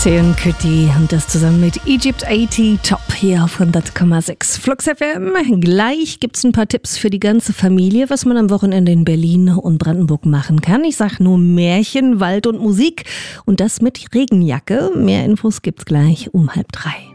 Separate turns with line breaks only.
Seun Kuti und das zusammen mit Egypt 80 Top hier auf 100,6 Flux FM. Gleich gibt's ein paar Tipps für die ganze Familie, was man am Wochenende in Berlin und Brandenburg machen kann. Ich sag nur Märchen, Wald und Musik und das mit Regenjacke. Mehr Infos gibt's gleich um 2:30.